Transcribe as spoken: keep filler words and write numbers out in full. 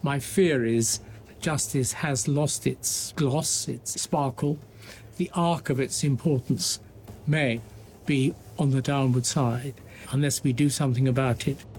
My fear is justice has lost its gloss, its sparkle. The arc of its importance may be on the downward side unless we do something about it.